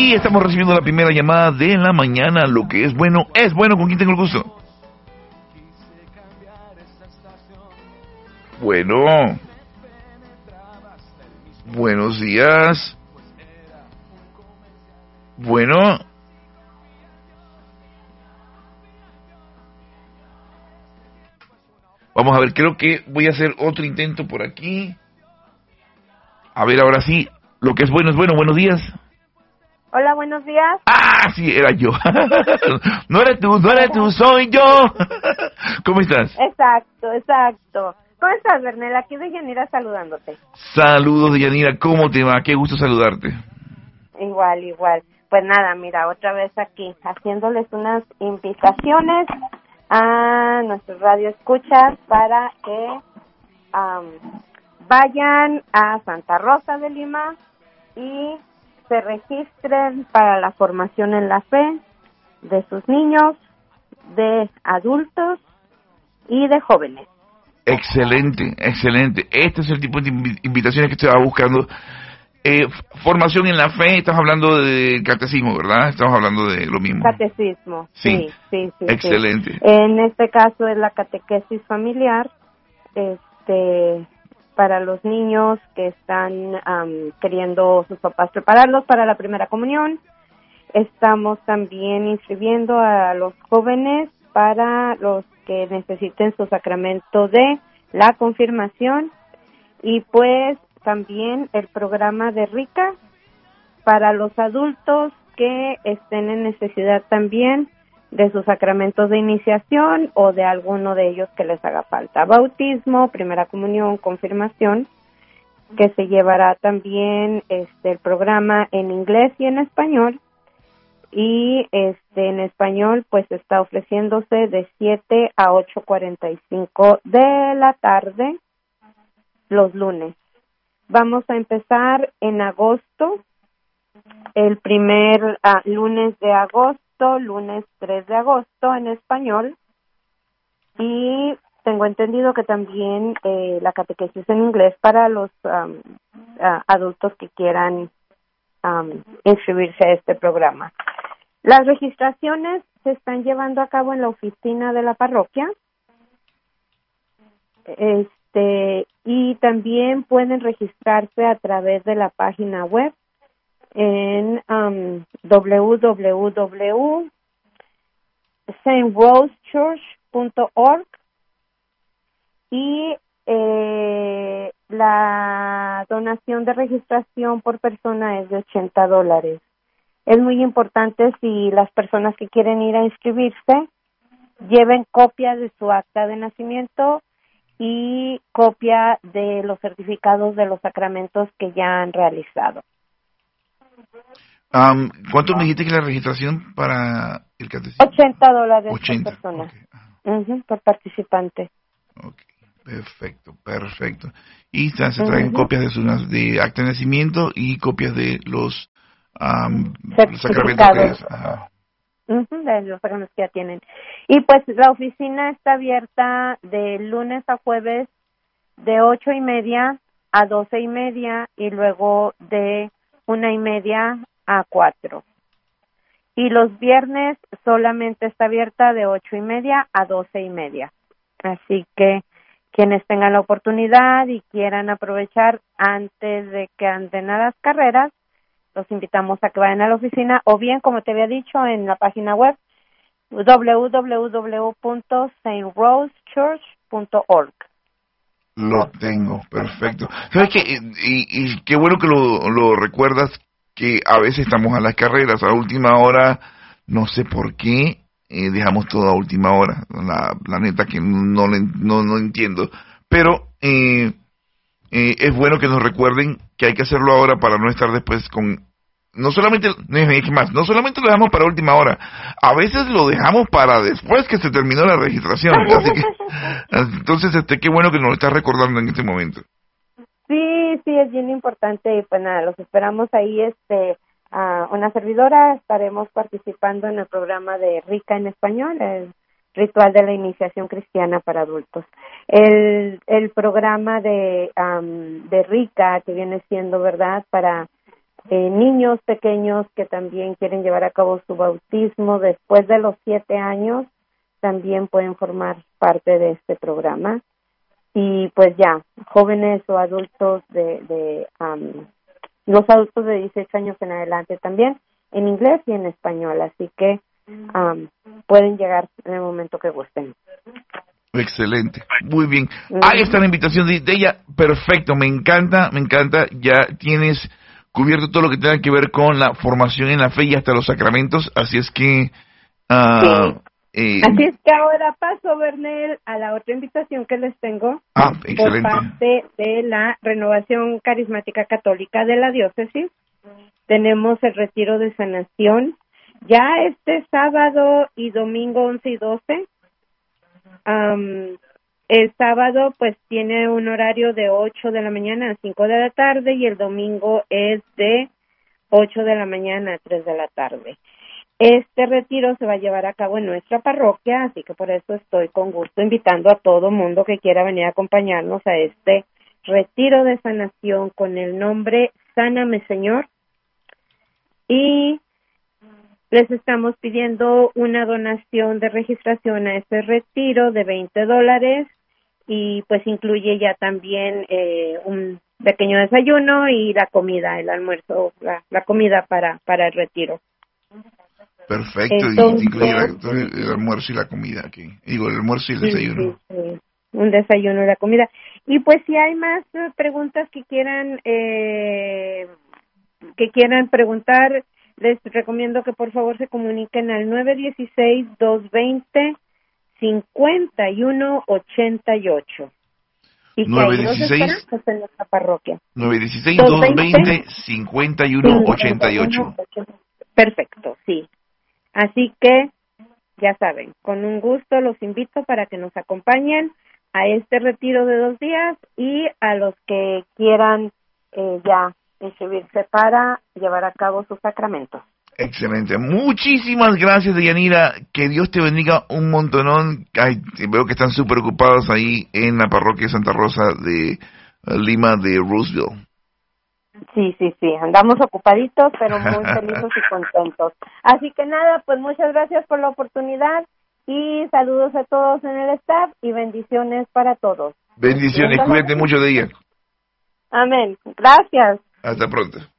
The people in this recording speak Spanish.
Y estamos recibiendo la primera llamada de la mañana. Lo que es bueno, es bueno. ¿Con quién tengo el gusto? Bueno. Buenos días. Bueno. Vamos a ver, creo que voy a hacer otro intento por aquí. A ver, ahora sí. Lo que es bueno, buenos días. Hola, buenos días. Ah, sí, era yo. No eres tú, soy yo. ¿Cómo estás? Exacto. ¿Cómo estás, Bernel? Aquí de Yanira saludándote. Saludos, Yanira, ¿cómo te va? Qué gusto saludarte. Igual. Pues nada, mira, otra vez aquí, haciéndoles unas invitaciones a nuestros radioescuchas para que vayan a Santa Rosa de Lima y se registren para la formación en la fe de sus niños, de adultos y de jóvenes. Excelente. Este es el tipo de invitaciones que estaba buscando. Formación en la fe, estamos hablando de catecismo, ¿verdad? Estamos hablando de lo mismo. Catecismo, sí. Excelente. Sí. En este caso es la catequesis familiar, para los niños que están queriendo sus papás prepararlos para la primera comunión. Estamos también inscribiendo a los jóvenes para los que necesiten su sacramento de la confirmación y pues también el programa de RICA para los adultos que estén en necesidad también de sus sacramentos de iniciación o de alguno de ellos que les haga falta. Bautismo, primera comunión, confirmación, que se llevará también el programa en inglés y en español. Y en español pues está ofreciéndose de 7 a 8:45 de la tarde los lunes. Vamos a empezar en agosto, el primer lunes de agosto, lunes 3 de agosto en español, y tengo entendido que también la catequesis en inglés para los adultos que quieran inscribirse a este programa. Las registraciones se están llevando a cabo en la oficina de la parroquia. Y también pueden registrarse a través de la página web en www.strosechurch.org y la donación de registración por persona es de $80. Es muy importante si las personas que quieren ir a inscribirse lleven copia de su acta de nacimiento y copia de los certificados de los sacramentos que ya han realizado. ¿Cuánto me dijiste que la registración para el catecismo? $80 por 80. persona. Okay. Por participante. Okay. Perfecto. Y se traen copias de acta de nacimiento y copias de los sacramentos que es. De los sacramentos que ya tienen. Y pues la oficina está abierta de lunes a jueves de 8:30 a 12:30 y luego de 1:30 a 4. Y los viernes solamente está abierta de 8:30 a 12:30. Así que quienes tengan la oportunidad y quieran aprovechar antes de que anden a las carreras, los invitamos a que vayan a la oficina o bien, como te había dicho, en la página web www.strosechurch.org. Lo tengo, perfecto. ¿Sabes qué? Y qué bueno que lo recuerdas, que a veces estamos a las carreras, a última hora, no sé por qué, dejamos todo a última hora. La neta que no entiendo. Pero es bueno que nos recuerden que hay que hacerlo ahora para no estar después con... No solamente lo dejamos para última hora, a veces lo dejamos para después que se terminó la registración. Así que, entonces, qué bueno que nos lo estás recordando en este momento. Sí, es bien importante y pues nada, los esperamos ahí, una servidora, estaremos participando en el programa de RICA en español, el ritual de la iniciación cristiana para adultos. El programa de RICA, que viene siendo, ¿verdad?, para niños pequeños que también quieren llevar a cabo su bautismo después de los 7 años, también pueden formar parte de este programa. Y pues ya, jóvenes o adultos los adultos de 18 años en adelante también, en inglés y en español, así que pueden llegar en el momento que gusten. Excelente, muy bien. Ahí está la invitación de ella, perfecto, me encanta, ya tienes cubierto todo lo que tenga que ver con la formación en la fe y hasta los sacramentos, así es que... Así es que ahora paso, Bernel, a la otra invitación que les tengo por parte de la Renovación Carismática Católica de la Diócesis. Tenemos el retiro de sanación ya este sábado y domingo 11 y 12. El sábado pues tiene un horario de 8 de la mañana a 5 de la tarde y el domingo es de 8 de la mañana a 3 de la tarde. Este retiro se va a llevar a cabo en nuestra parroquia, así que por eso estoy con gusto invitando a todo mundo que quiera venir a acompañarnos a este retiro de sanación con el nombre Sáname Señor. Y les estamos pidiendo una donación de registración a este retiro de $20 y pues incluye ya también un pequeño desayuno y la comida, el almuerzo, la comida para el retiro. Perfecto, entonces, y incluye el almuerzo y la comida aquí. Digo, el almuerzo y el desayuno. Sí. Un desayuno y la comida. Y pues si hay más preguntas que quieran preguntar, les recomiendo que por favor se comuniquen al 916-220-5188. Y que 916 ahí los esperamos en nuestra parroquia. 916-220-5188. Perfecto, sí. Así que, ya saben, con un gusto los invito para que nos acompañen a este retiro de 2 días y a los que quieran ya inscribirse para llevar a cabo sus sacramentos. Excelente. Muchísimas gracias, Deyanira. Que Dios te bendiga un montonón. Ay, veo que están súper ocupados ahí en la parroquia de Santa Rosa de Lima de Roosevelt. Sí, andamos ocupaditos, pero muy felices y contentos. Así que nada, pues muchas gracias por la oportunidad y saludos a todos en el staff y bendiciones para todos. Bendiciones, cuídate mucho de ella. Amén, gracias. Hasta pronto.